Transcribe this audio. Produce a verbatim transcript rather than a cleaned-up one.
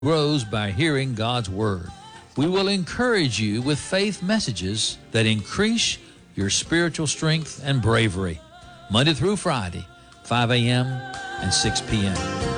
grows by hearing God's Word. We will encourage you with faith messages that increase your spiritual strength and bravery. Monday through Friday, five a.m. and six p.m.